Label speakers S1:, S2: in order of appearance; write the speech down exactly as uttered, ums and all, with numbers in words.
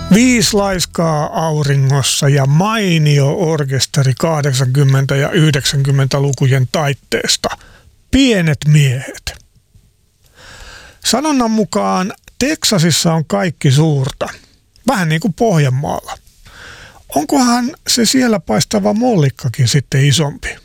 S1: Viisi laiskaa auringossa ja mainio orkesteri kahdeksankymmentä- ja yhdeksänkymmentälukujen taitteesta. Pienet miehet. Sanonnan mukaan Teksasissa on kaikki suurta. Vähän niin kuin Pohjanmaalla. Onkohan se siellä paistava mollikkakin sitten isompi?